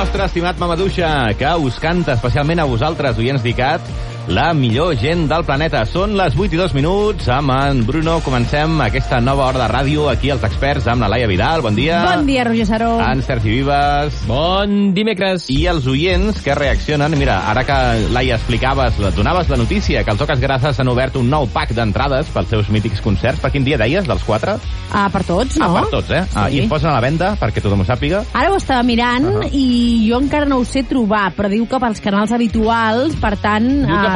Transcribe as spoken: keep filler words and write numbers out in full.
nostre estimat Mamaduixa, que us canta especialment a vosaltres, oients d'ICAT, la millor gent del planeta. Són les vuit i dos minuts. Amb en Bruno comencem aquesta nova hora de ràdio aquí als Experts amb la Laia Vidal. Bon dia. Bon dia, Roger Saró. En Sergi Vives. Bon dimecres. I els oients que reaccionen. Mira, ara que, Laia, explicaves, donaves la notícia que els Ocas Grasses han obert un nou pack d'entrades pels seus mítics concerts. Per quin dia deies, dels quatre? Ah, per tots, no? Ah, per tots, eh? Ah, Sí. I es posen a la venda, perquè tothom ho sàpiga. Ara ho estava mirant Uh-huh. i jo encara no ho sé trobar, però diu que pels canals habituals, per tant... Diu que